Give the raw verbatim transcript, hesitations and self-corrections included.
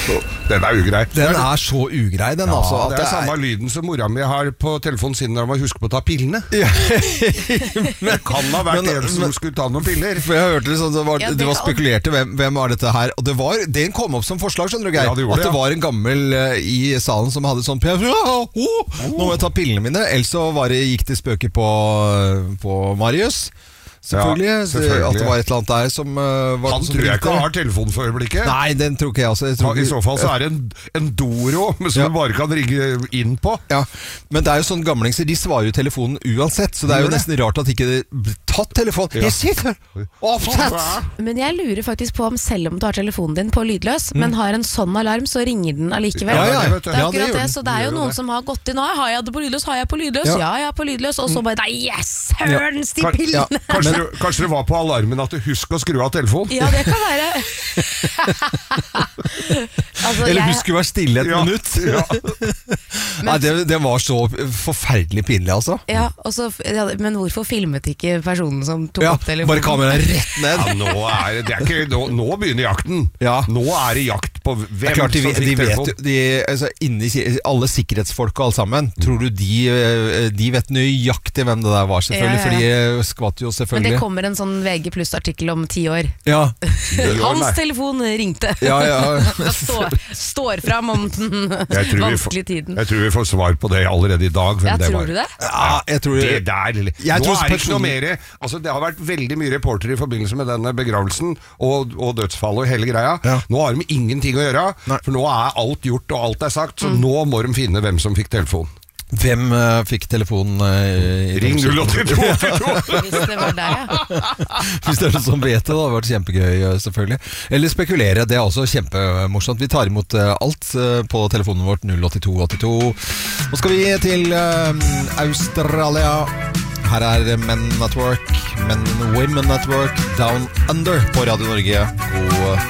Den er ugrei. Den er så ugrei, den ja, altså. Det er, det er samme lyden som mora mi har på telefonen sin når man husker på å ta pillene. Ja. Det kan ha vært men, en som men, skulle ta noen piller. For jeg hørte liksom, det var, ja, det, det var spekulerte hvem, hvem var dette her. Og det var, den kom opp som forslag, skjønner du, Geir. Ja, det gjorde, at det ja. var en gammel uh, i salen som hadde sånn oh, nå må jeg ta pillene mine. Ellers så var det, gikk det spøker på, på Marius. Selvfølgelig, ja, selvfølgelig. At det var et eller annet der som uh, var Han som tror jeg ikke ringte. har telefon for øyeblikket. Nei, den tror ikke jeg også jeg tror I så fall så er det en, en Doro som ja. du bare kan ringe inn på. Ja, men det er jo sånn gamlingser, de svarer jo telefonen uansett, så det er jo nesten rart at ikke det blir tatt telefon. Ja. Jeg sitter opptatt! Men jeg lurer faktisk på om selv om du har telefonen din på lydløs, mm. men har en sånn alarm, så ringer den allikevel. Ja, ja, det er akkurat ja, det det, så det er jo noen det. Som har gått inn, har jeg det på lydløs, har jeg på lydløs, ja, ja jeg er på lydløs, og så bare, nei, yes, hørens de pillene! Ja. Kanskje, men, kanskje det var på alarmen at du husker å skru av telefonen. Ja, det kan være. altså, Eller jeg... husk å være stille et ja. minutt. Ja. Men... Nei, det, det var så forferdelig pinlig, altså. Ja, også, ja, men hvorfor filmet ikke personen som tok ja, opp telefonen? Bare kameraet rett ned. Ja, nå, er det, det er ikke, nå, nå begynner jakten. Ja. Nå er det jakt på hvem det klart, de, som fikk de telefon. Vet, de, altså, inni, alle sikkerhetsfolk og alle sammen, mm. tror du de, de vet nøyaktig hvem det der var, selvfølgelig, ja, ja. for de skvatt jo selvfølgelig. Men det kommer en sånn V G pluss-artikkel om ti år. Ja. Hans telefon ringte. Ja, ja. står, står frem om den vanskelige tiden. Jeg tror vi får svar på det allerede i dag. Ja, det tror var. du det? Ja, jeg tror det der. Jeg Nå tror er det ikke noe mer. Altså, det har vært veldig mye reporter i forbindelse med denne begravelsen og, og dødsfallet og hele greia. Ja. Nå har de ingenting å gjøre, Nei. for nå er alt gjort og alt er sagt, så mm. nå må de finne hvem som fikk telefon. Hvem uh, fikk telefonen? Uh, Ring null åtte to åtte to Hvis det var deg, ja. Hvis det er noen som vet det, det hadde vært kjempegøy, selvfølgelig. Eller spekulere, det er også kjempemorsomt. Vi tar imot uh, alt uh, på telefonen vårt null åtte to åtte to. Nå skal vi til uh, Australia. Her er Men at Work, Men Women at Work, Down Under på Radio Norge. God